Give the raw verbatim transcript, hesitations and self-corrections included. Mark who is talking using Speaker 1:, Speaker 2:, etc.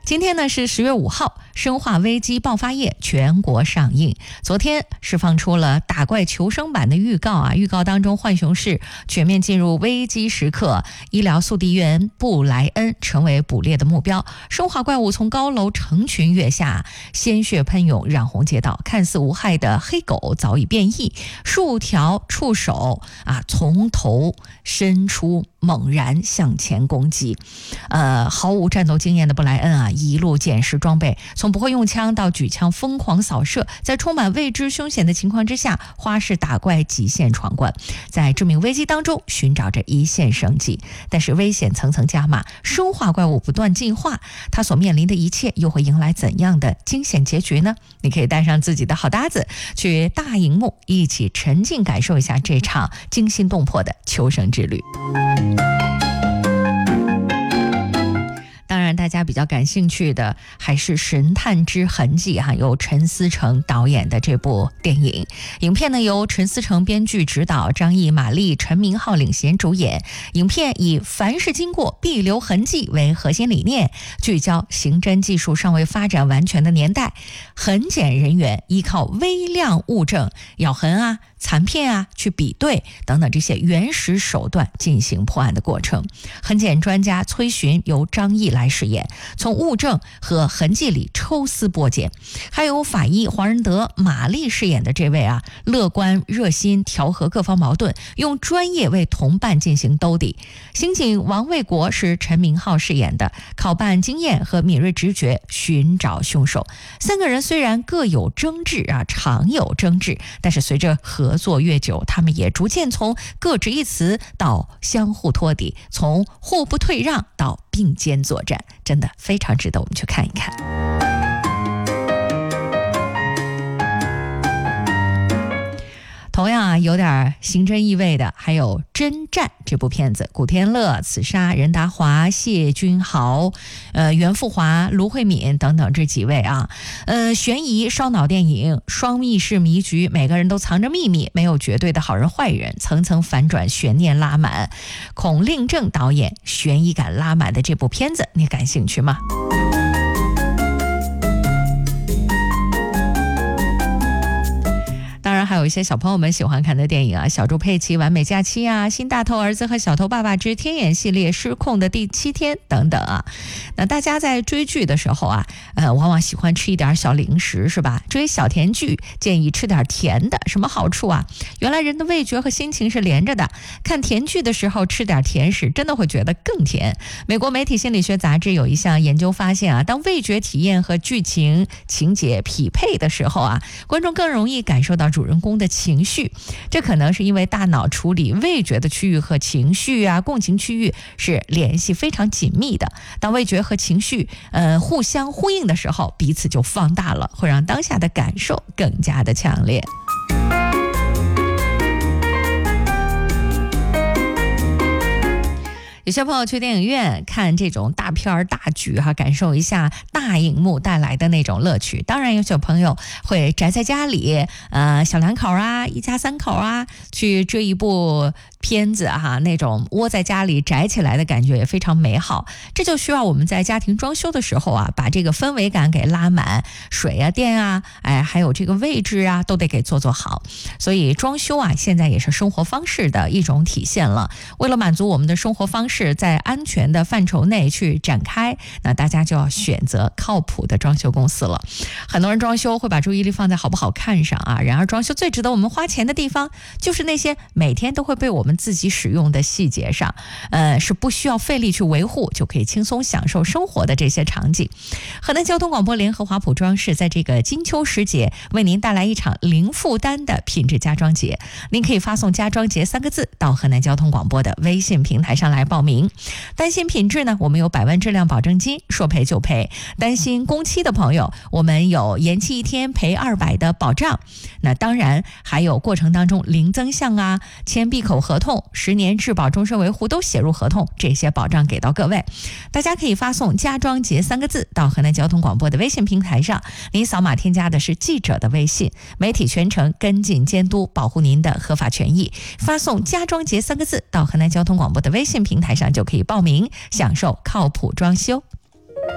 Speaker 1: 今天呢是十月五号，生化危机爆发夜全国上映。昨天释放出了打怪求生版的预告啊，预告当中浣熊市全面进入危机时刻，医疗速递员布莱恩成为捕猎的目标，生化怪物从高楼成群跃下，鲜血喷涌，染红街道。看似无害的黑狗早已变异，数条触手啊从头伸出，猛然向前攻击。呃，毫无战斗经验的布莱恩啊，一路检视装备，从不会用枪到举枪疯狂扫射，在充满未知凶险的情况之下，花式打怪极限闯关，在致命危机当中寻找着一线生机。但是危险层层加码，生化怪物不断进化，他所面临的一切又会迎来怎样的惊险结局呢？你可以带上自己的好搭子，去大荧幕一起沉浸感受一下这场惊心动魄的求生之旅。当然大家比较感兴趣的还是《神探之痕迹》哈，由陈思诚导演的这部电影。影片呢由陈思诚编剧指导，张译、马丽、陈明昊领衔主演。影片以凡是经过必留痕迹为核心理念，聚焦刑侦技术尚未发展完全的年代，痕检人员依靠微量物证、咬痕啊、残片啊去比对等等这些原始手段进行破案的过程。痕检专家崔寻由张译来饰演，从物证和痕迹里抽丝剥茧。还有法医黄仁德、马丽饰演的这位啊，乐观热心，调和各方矛盾，用专业为同伴进行兜底。刑警王卫国是陈明昊饰演的，靠办经验和敏锐直觉寻找凶手。三个人虽然各有争执啊，常有争执，但是随着合作越久，他们也逐渐从各执一词到相互托底，从互不退让到并肩作战，真的非常值得我们去看一看。同样啊，有点刑侦意味的还有《侦战》这部片子，古天乐、刺杀、任达华、谢君豪、呃袁富华、卢慧敏等等这几位啊，呃悬疑烧脑电影，双密室迷局，每个人都藏着秘密，没有绝对的好人坏人，层层反转，悬念拉满。孔令正导演，悬疑感拉满的这部片子，你感兴趣吗？当然还有一些小朋友们喜欢看的电影啊，小猪佩奇完美假期啊，新大头儿子和小头爸爸之天眼系列，失控的第七天等等啊。那大家在追剧的时候啊，呃，往往喜欢吃一点小零食是吧？追小甜剧建议吃点甜的，什么好处啊？原来人的味觉和心情是连着的，看甜剧的时候吃点甜食真的会觉得更甜。美国媒体心理学杂志有一项研究发现啊，当味觉体验和剧情情节匹配的时候啊，观众更容易感受到主人公的情绪，这可能是因为大脑处理味觉的区域和情绪啊、共情区域是联系非常紧密的。当味觉和情绪呃互相呼应的时候，彼此就放大了，会让当下的感受更加的强烈。有些朋友去电影院看这种大片儿大剧哈，感受一下大荧幕带来的那种乐趣。当然有些朋友会宅在家里，呃，小两口啊，一家三口啊，去追一部片子哈，那种窝在家里宅起来的感觉也非常美好。这就需要我们在家庭装修的时候啊，把这个氛围感给拉满，水啊、电啊，哎，还有这个位置啊，都得给做做好。所以装修啊，现在也是生活方式的一种体现了。为了满足我们的生活方式在安全的范畴内去展开，那大家就要选择靠谱的装修公司了。很多人装修会把注意力放在好不好看上啊，然而装修最值得我们花钱的地方，就是那些每天都会被我们自己使用的细节上，呃，是不需要费力去维护就可以轻松享受生活的这些场景。河南交通广播联合华普装饰在这个金秋时节为您带来一场零负担的品质家装节，您可以发送家装节三个字到河南交通广播的微信平台上来报名。担心品质呢，我们有百万质量保证金，说赔就赔。担心工期的朋友，我们有延期一天赔二百的保障。那当然还有过程当中零增项啊，签闭口合同，十年质保终身维护都写入合同，这些保障给到各位。大家可以发送家装节三个字到河南交通广播的微信平台上，您扫码添加的是记者的微信，媒体全程跟进监督，保护您的合法权益。发送家装节三个字到河南交通广播的微信平台上就可以报名，享受靠谱装修。